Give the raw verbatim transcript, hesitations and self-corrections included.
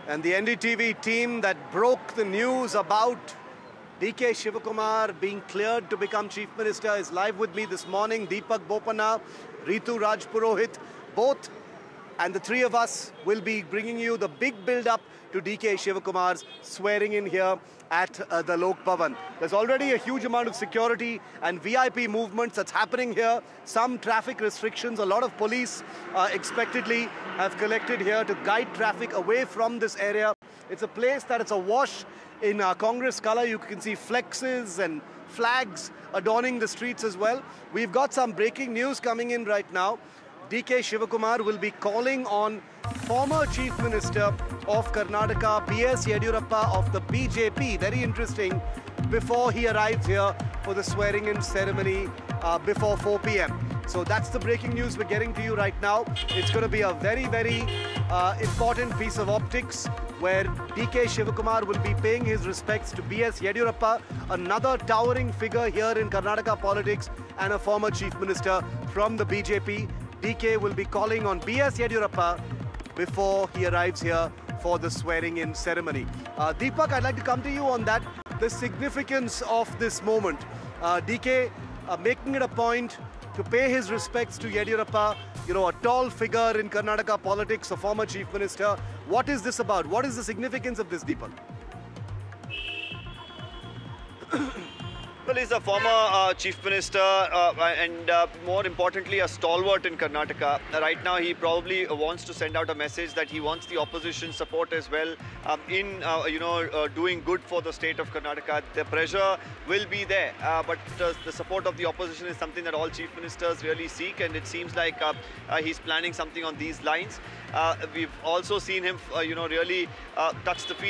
And the N D T V team that broke the news about D K Shivakumar being cleared to become Chief Minister is live with me this morning. Deepak Bopanna, Ritu Rajpurohit, both, and the three of us will be bringing you the big build-up to D K Shivakumar's swearing in here at uh, the Lok Bhavan. There's already a huge amount of security and V I P movements that's happening here. Some traffic restrictions, a lot of police uh, expectedly have collected here to guide traffic away from this area. It's a place that it's awash in uh, Congress color. You can see flexes and flags adorning the streets as well. We've got some breaking news coming in right now. D K Shivakumar will be calling on former Chief Minister of Karnataka, B S Yediyurappa of the B J P. Very interesting. Before he arrives here for the swearing-in ceremony uh, before four p m So that's the breaking news we're getting to you right now. It's going to be a very, very uh, important piece of optics where D K Shivakumar will be paying his respects to B S Yediyurappa, another towering figure here in Karnataka politics and a former Chief Minister from the B J P. D K will be calling on B S Yediyurappa before he arrives here for the swearing-in ceremony. Uh, Deepak, I'd like to come to you on that. The significance of this moment. Uh, D K uh, making it a point to pay his respects to Yediyurappa, you know, a tall figure in Karnataka politics, a former Chief Minister. What is this about? What is the significance of this, Deepak? Well, he's a former uh, Chief Minister uh, and uh, more importantly a stalwart in Karnataka. Right now he probably wants to send out a message that he wants the opposition support as well um, in uh, you know uh, doing good for the state of Karnataka. The pressure will be there, uh, but uh, the support of the opposition is something that all Chief Ministers really seek, and it seems like uh, uh, he's planning something on these lines. Uh, we've also seen him uh, you know really uh, touch the field